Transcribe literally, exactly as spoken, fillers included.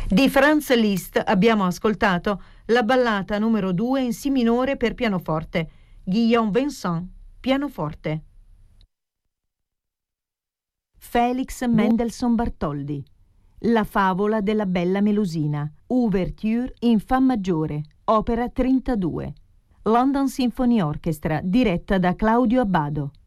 Di Franz Liszt abbiamo ascoltato la ballata numero due in Si minore per pianoforte, Guillaume Vincent, pianoforte. Felix Mendelssohn Bartholdy, La favola della bella Melusina, Ouverture in Fa maggiore, opera trentadue. London Symphony Orchestra, diretta da Claudio Abbado.